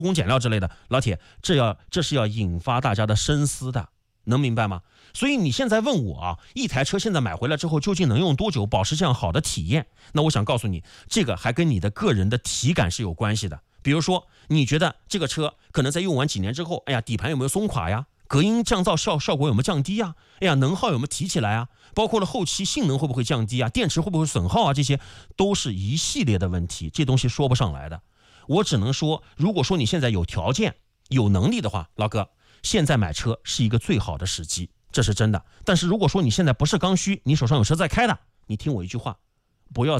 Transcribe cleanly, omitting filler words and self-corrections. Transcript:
工减料之类的，老铁，这是要引发大家的深思的，能明白吗？所以你现在问我啊，一台车现在买回来之后究竟能用多久保持这样好的体验？那我想告诉你，这个还跟你的个人的体感是有关系的。比如说，你觉得这个车可能在用完几年之后，哎呀，底盘有没有松垮呀？隔音降噪效果有没有降低呀？哎呀，能耗有没有提起来啊？包括了后期性能会不会降低啊？电池会不会损耗啊？这些都是一系列的问题，这东西说不上来的。我只能说，如果说你现在有条件、有能力的话，老哥，现在买车是一个最好的时机，这是真的。但是如果说你现在不是刚需，你手上有车在开的，你听我一句话，不要